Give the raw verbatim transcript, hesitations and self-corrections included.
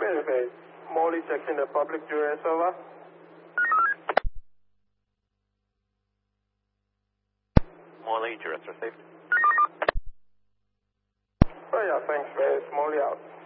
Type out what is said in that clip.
Face. Molly checking the public duress, over. Molly, duress received. Oh yeah, thanks, Face. Molly out.